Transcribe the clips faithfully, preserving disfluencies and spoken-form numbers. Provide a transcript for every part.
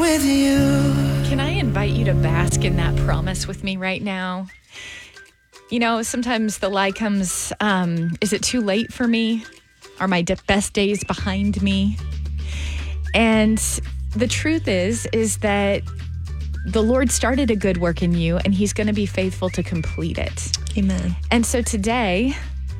with you. Can I invite you to bask in that promise with me right now? You know, sometimes the lie comes, um, is it too late for me? Are my de- best days behind me? And the truth is, is that the Lord started a good work in you, and he's going to be faithful to complete it. Amen. And so today,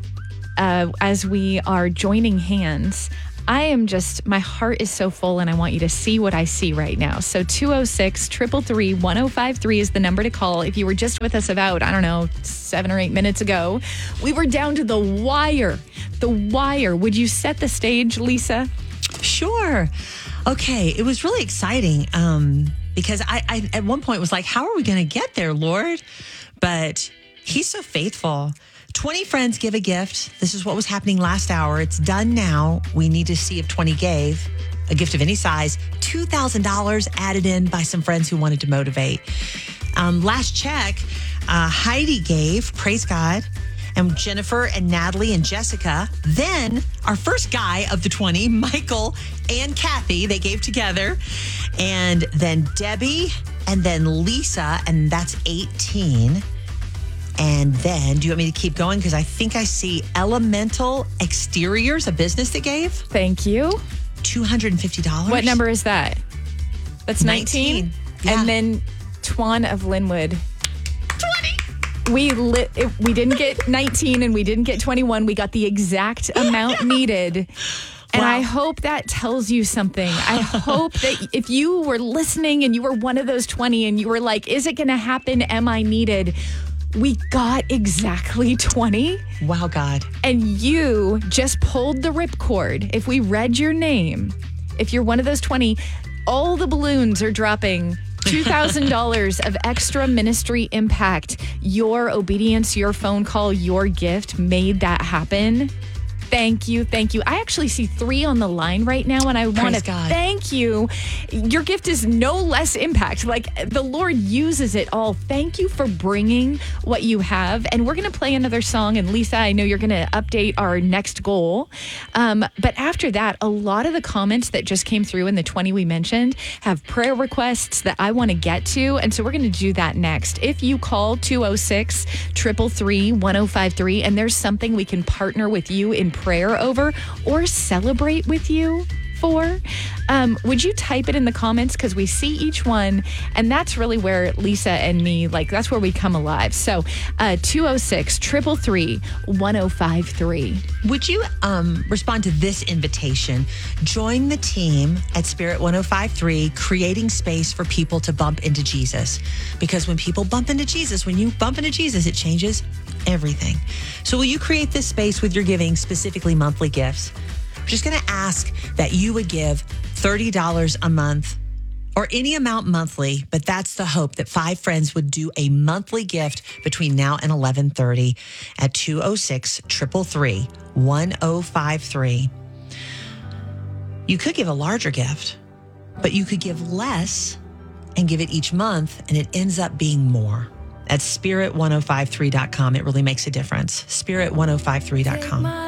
uh, as we are joining hands, I am just, my heart is so full, and I want you to see what I see right now. So two oh six, three three three, one oh five three is the number to call. If you were just with us about, I don't know, seven or eight minutes ago, we were down to the wire. The wire. Would you set the stage, Lisa? Sure. Okay. It was really exciting um, because I, I, at one point, was like, how are we going to get there, Lord? But he's so faithful. twenty friends give a gift. This is what was happening last hour. It's done now. We need to see if twenty gave a gift of any size. two thousand dollars added in by some friends who wanted to motivate. Um, last check, uh, Heidi gave, praise God, and Jennifer and Natalie and Jessica. Then our first guy of the twenty, Michael and Kathy, they gave together. And then Debbie and then Lisa, and that's eighteen. And then, do you want me to keep going? Because I think I see Elemental Exteriors, a business that gave Thank you. two hundred fifty dollars. What number is that? That's nineteen. nineteen. Yeah. And then Twan of Linwood. twenty. We lit, it, we didn't get nineteen and we didn't get twenty-one. We got the exact amount needed. And Wow. I hope that tells you something. I hope that if you were listening and you were one of those twenty and you were like, is it going to happen? Am I needed? We got exactly twenty. Wow, God. And you just pulled the ripcord. If we read your name, if you're one of those twenty, all the balloons are dropping. two thousand dollars of extra ministry impact. Your obedience, your phone call, your gift made that happen. Thank you. Thank you. I actually see three on the line right now, and I want to thank you. Your gift is no less impact. Like, the Lord uses it all. Thank you for bringing what you have. And we're going to play another song. And Lisa, I know you're going to update our next goal. Um, but after that, a lot of the comments that just came through in the twenty we mentioned have prayer requests that I want to get to. And so we're going to do that next. If you call two oh six, three three three, one oh five three, and there's something we can partner with you in prayer over or celebrate with you for, um, would you type it in the comments? Because we see each one, and that's really where Lisa and me, like, that's where we come alive. So uh, two oh six, three three three, one oh five three. Would you um, respond to this invitation? Join the team at Spirit one oh five three, creating space for people to bump into Jesus. Because when people bump into Jesus, when you bump into Jesus, it changes everything. So will you create this space with your giving, specifically monthly gifts? I'm just going to ask that you would give thirty dollars a month or any amount monthly, but that's the hope that five friends would do a monthly gift between now and eleven thirty at two oh six, three three three, one oh five three. You could give a larger gift, but you could give less and give it each month, and it ends up being more. At spirit ten fifty-three dot com. It really makes a difference. spirit ten fifty-three dot com.